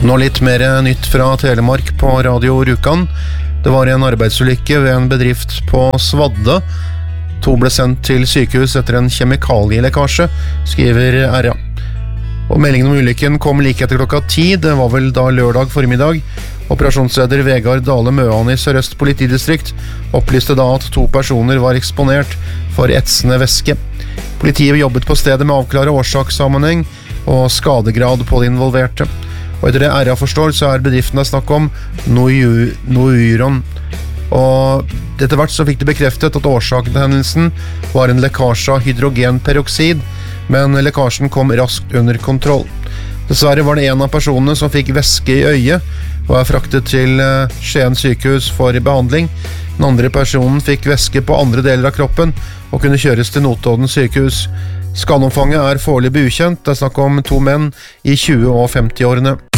Nå litt mer nytt fra Telemark på Radio Rjukan. Det var en arbeidsulykke ved en bedrift på Svadde. 2 ble sendt til sykehus etter en kjemikalielekkasje, skriver RA. Og meldingen om ulykken kom like etter klokka 10, det var vel da lørdag formiddag. Operasjonsleder Vegard Dale Møan i Sør-Øst politidistrikt opplyste da at 2 personer var eksponert for etsende væske. Politiet jobbet på stedet med å avklare årsakssammenheng og skadegrad på de involverte. Og etter det RA forstår, så bedriften det snakk om Nouron. Og etter hvert så fikk det bekreftet at årsaken til hendelsen var en lekkasje av hydrogenperoksid, men lekkasjen kom raskt under kontroll. Dessverre var det en av personene som fikk væske i øyet, og fraktet til Skien sykehus for behandling. Den andre personen fikk væske på andre deler av kroppen, og kunne kjøres til Notodden sykehus. Skadeomfanget foreløpig ukjent, det snakk om 2 menn i 20- og 50-årene.